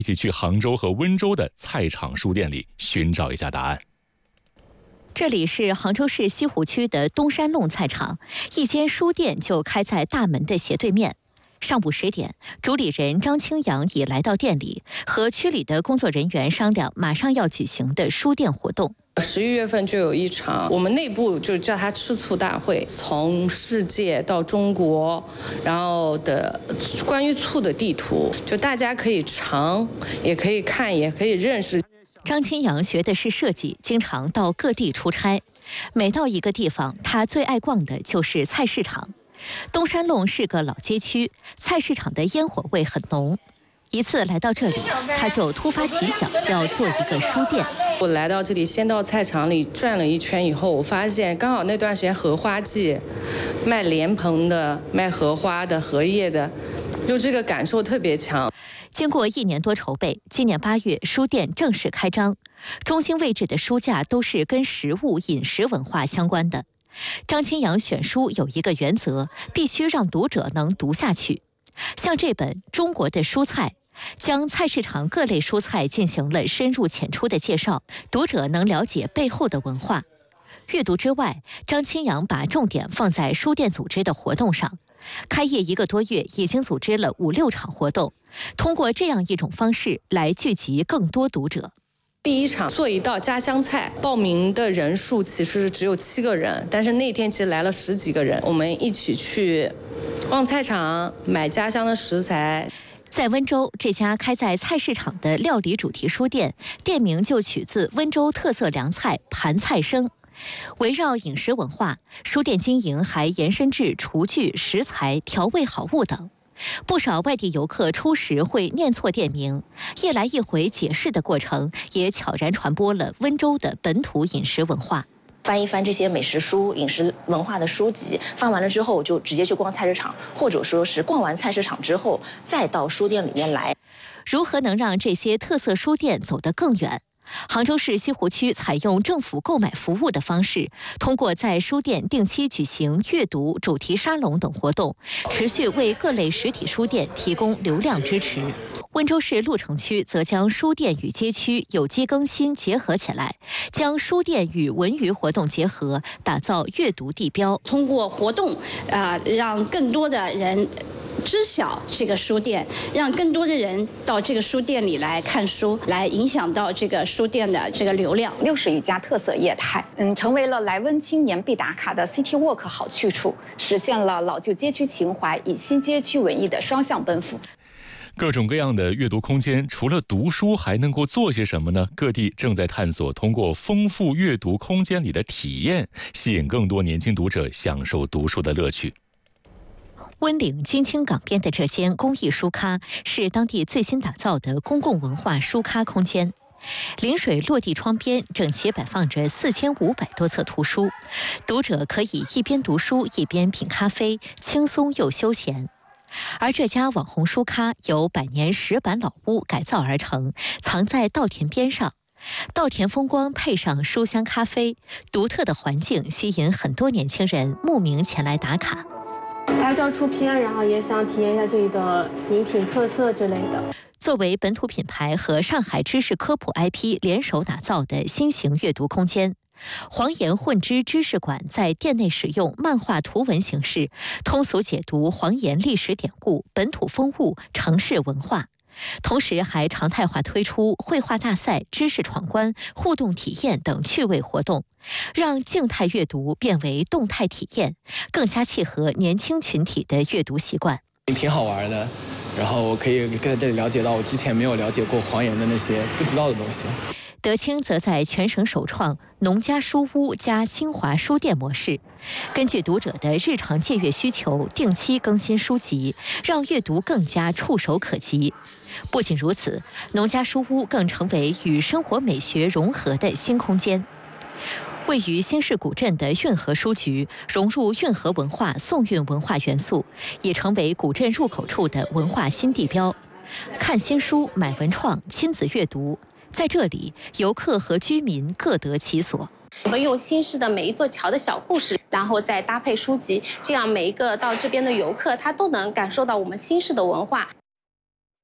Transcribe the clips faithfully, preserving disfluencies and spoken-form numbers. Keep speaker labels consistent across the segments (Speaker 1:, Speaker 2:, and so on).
Speaker 1: 一起去杭州和温州的菜场书店里寻找一下答案。
Speaker 2: 这里是杭州市西湖区的东山弄菜场，一间书店就开在大门的斜对面。上午十点，主理人张清扬已来到店里，和区里的工作人员商量马上要举行的书店活动。
Speaker 3: 十一月份就有一场，我们内部就叫它吃醋大会，从世界到中国，然后的关于醋的地图，就大家可以尝，也可以看，也可以认识。
Speaker 2: 张清扬学的是设计，经常到各地出差。每到一个地方，他最爱逛的就是菜市场。东山弄是个老街区，菜市场的烟火味很浓。一次来到这里，他就突发奇想要做一个书店。
Speaker 3: 我来到这里，先到菜场里转了一圈以后，我发现刚好那段时间荷花季，卖莲蓬的、卖荷花的、荷叶的，就这个感受特别强。
Speaker 2: 经过一年多筹备，今年八月书店正式开张。中心位置的书架都是跟食物、饮食文化相关的。张清扬选书有一个原则，必须让读者能读下去。像这本《中国的蔬菜》，将菜市场各类蔬菜进行了深入浅出的介绍，读者能了解背后的文化。阅读之外，张清扬把重点放在书店组织的活动上。开业一个多月，已经组织了五六场活动，通过这样一种方式来聚集更多读者。
Speaker 3: 第一场做一道家乡菜，报名的人数其实只有七个人，但是那天其实来了十几个人，我们一起去逛菜场，买家乡的食材。
Speaker 2: 在温州，这家开在菜市场的料理主题书店，店名就取自温州特色凉菜盘菜生。围绕饮食文化，书店经营还延伸至厨具、食材、调味好物等。不少外地游客初时会念错店名，一来一回解释的过程，也悄然传播了温州的本土饮食文化。
Speaker 4: 翻一翻这些美食书、饮食文化的书籍，翻完了之后就直接去逛菜市场，或者说是逛完菜市场之后再到书店里面来。
Speaker 2: 如何能让这些特色书店走得更远？杭州市西湖区采用政府购买服务的方式，通过在书店定期举行阅读、主题沙龙等活动，持续为各类实体书店提供流量支持。温州市鹿城区则将书店与街区有机更新结合起来，将书店与文娱活动结合，打造阅读地标。
Speaker 5: 通过活动，啊、呃，让更多的人知晓这个书店，让更多的人到这个书店里来看书，来影响到这个书店的这个流量。
Speaker 6: 六十余家特色业态，嗯，成为了来温青年必打卡的 City Walk 好去处，实现了老旧街区情怀与新街区文艺的双向奔赴。
Speaker 1: 各种各样的阅读空间，除了读书还能够做些什么呢？各地正在探索通过丰富阅读空间里的体验，吸引更多年轻读者享受读书的乐趣。
Speaker 2: 温岭金青港边的这间公益书咖是当地最新打造的公共文化书咖空间。临水落地窗边整齐摆放着四千五百多册图书，读者可以一边读书一边品咖啡，轻松又休闲。而这家网红书咖由百年石板老屋改造而成，藏在稻田边上。稻田风光配上书香咖啡，独特的环境吸引很多年轻人慕名前来打卡。
Speaker 7: 拍照出片，然后也想体验一下这里的饮品特色之类的。
Speaker 2: 作为本土品牌和上海知识科普 I P 联手打造的新型阅读空间，黄岩混知知识馆在店内使用漫画图文形式，通俗解读黄岩历史典故、本土风物、城市文化。同时还常态化推出绘画大赛、知识闯关、互动体验等趣味活动，让静态阅读变为动态体验，更加契合年轻群体的阅读习惯。
Speaker 8: 挺好玩的，然后我可以在这里了解到我之前没有了解过黄岩的那些不知道的东西。
Speaker 2: 德清则在全省首创农家书屋加新华书店模式，根据读者的日常借阅需求，定期更新书籍，让阅读更加触手可及。不仅如此，农家书屋更成为与生活美学融合的新空间。位于新市古镇的运河书局，融入运河文化、宋韵文化元素，也成为古镇入口处的文化新地标。看新书、买文创、亲子阅读，在这里，游客和居民各得其所。
Speaker 7: 我们用新市的每一座桥的小故事，然后再搭配书籍，这样每一个到这边的游客，他都能感受到我们新市的文化。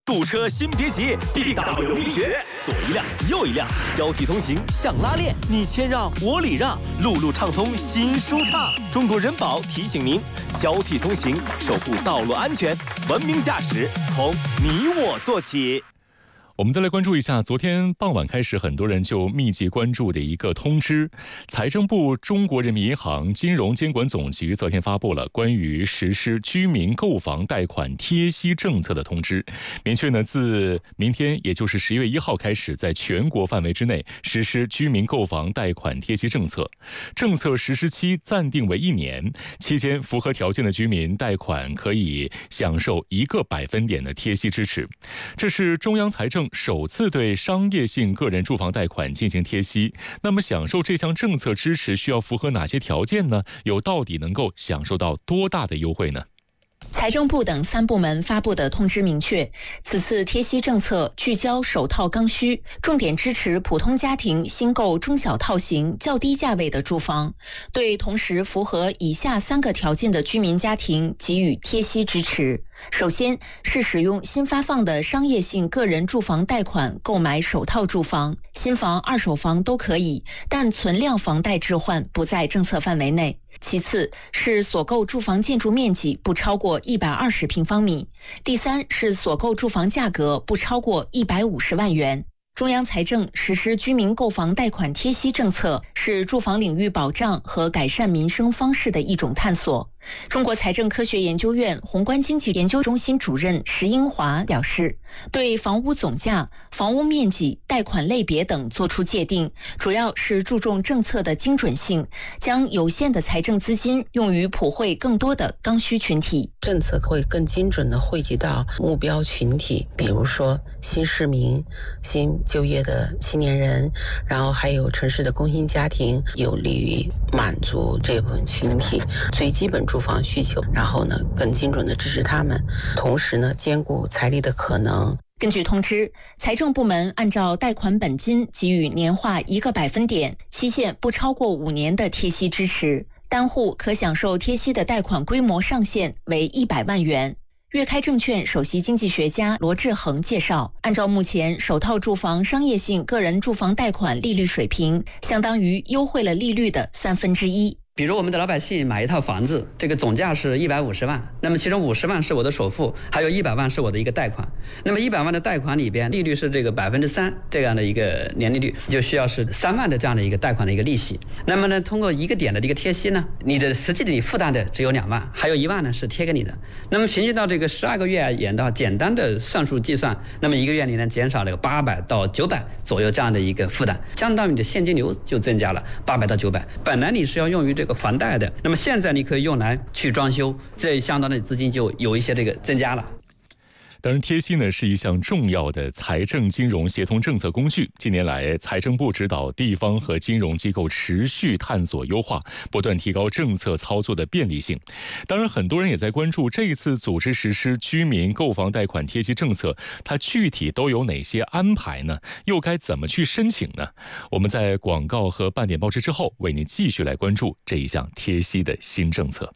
Speaker 9: 堵车先别急 ，B W 力学，左一辆右一辆，交替通行像拉链，你谦让我礼让，路路畅通心舒畅。中国人保提醒您，交替通行，守护道路安全，文明驾驶从你我做起。
Speaker 1: 我们再来关注一下，昨天傍晚开始，很多人就密集关注的一个通知。财政部、中国人民银行、金融监管总局昨天发布了关于实施居民购房贷款贴息政策的通知，明确呢，自明天，也就是十月一号开始，在全国范围之内实施居民购房贷款贴息政策。政策实施期暂定为一年，期间符合条件的居民贷款可以享受一个百分点的贴息支持。这是中央财政首次对商业性个人住房贷款进行贴息，那么享受这项政策支持需要符合哪些条件呢？又到底能够享受到多大的优惠呢？
Speaker 2: 财政部等三部门发布的通知明确，此次贴息政策聚焦首套刚需，重点支持普通家庭新购中小套型较低价位的住房，对同时符合以下三个条件的居民家庭给予贴息支持。首先是使用新发放的商业性个人住房贷款购买首套住房，新房、二手房都可以，但存量房贷置换不在政策范围内。其次是所购住房建筑面积不超过一百二十平方米，第三是所购住房价格不超过一百五十万元。中央财政实施居民购房贷款贴息政策，是住房领域保障和改善民生方式的一种探索。中国财政科学研究院宏观经济研究中心主任石英华表示，对房屋总价、房屋面积、贷款类别等作出界定，主要是注重政策的精准性，将有限的财政资金用于普惠更多的刚需群体。
Speaker 10: 政策会更精准地惠及到目标群体，比如说新市民、新就业的青年人，然后还有城市的工薪家庭，有利于满足这部分群体最基本住房需求，然后呢更精准地支持他们，同时呢兼顾财力的可能。
Speaker 2: 根据通知，财政部门按照贷款本金给予年化一个百分点，期限不超过五年的贴息支持，单户可享受贴息的贷款规模上限为一百万元。粤开证券首席经济学家罗志恒介绍，按照目前首套住房商业性个人住房贷款利率水平，相当于优惠了利率的三分之一。
Speaker 11: 比如我们的老百姓买一套房子，这个总价是一百五十万，那么其中五十万是我的首付，还有一百万是我的一个贷款。那么一百万的贷款里边，利率是这个百分之三这样的一个年利率，就需要是三万的这样的一个贷款的一个利息。那么呢，通过一个点的一个贴息呢，你的实际的你负担的只有两万，还有一万呢是贴给你的。那么平均到这个十二个月而言的话，简单的算术计算，那么一个月你能减少这个八百到九百左右这样的一个负担，相当于你的现金流就增加了八百到九百。本来你是要用于这个还贷的，那么现在你可以用来去装修，这相当的资金就有一些这个增加了。
Speaker 1: 当然，贴息呢是一项重要的财政金融协同政策工具。近年来，财政部指导地方和金融机构持续探索优化，不断提高政策操作的便利性。当然，很多人也在关注这一次组织实施居民购房贷款贴息政策，它具体都有哪些安排呢？又该怎么去申请呢？我们在广告和半点报时之后，为您继续来关注这一项贴息的新政策。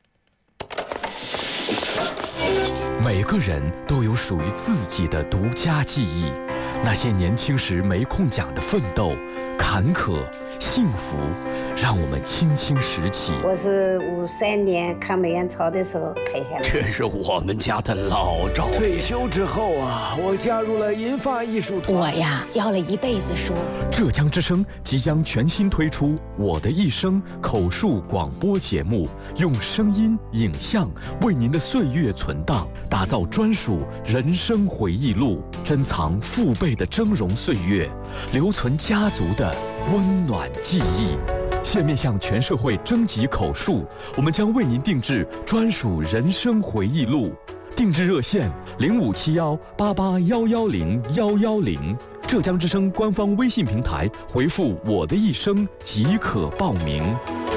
Speaker 12: 每个人都有属于自己的独家记忆，那些年轻时没空讲的奋斗、坎坷、幸福，让我们轻轻拾起。
Speaker 13: 我是五三年看梅艳潮的时候拍下来，
Speaker 14: 这是我们家的老照片。
Speaker 15: 退休之后啊，我加入了银发艺术团。
Speaker 16: 我呀，教了一辈子书。
Speaker 12: 浙江之声即将全新推出《我的一生》口述广播节目，用声音、影像为您的岁月存档，打造专属人生回忆录，珍藏父辈的峥嵘岁月，留存家族的温暖记忆。现面向全社会征集口述，我们将为您定制专属人生回忆录。定制热线零五七幺八八幺幺零幺幺零，浙江之声官方微信平台回复“我的一生”即可报名。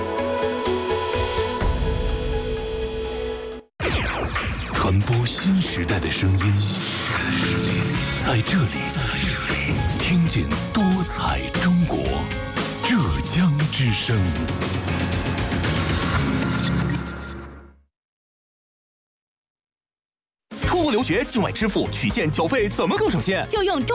Speaker 17: 传播新时代的声音，在这里，听见多彩中国。浙江之声。
Speaker 9: 出国留学学境外支付取现缴费怎么更省心？
Speaker 18: 就用中。